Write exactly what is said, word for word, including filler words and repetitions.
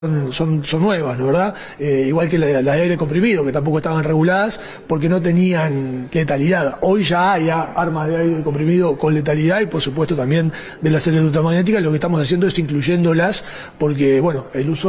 Son, son, son nuevas, ¿no, verdad? Eh, igual que las la de aire comprimido, que tampoco estaban reguladas porque no tenían letalidad. Hoy ya hay armas de aire comprimido con letalidad y por supuesto también de las series ultramagnéticas. Lo que estamos haciendo es incluyéndolas porque, bueno, el uso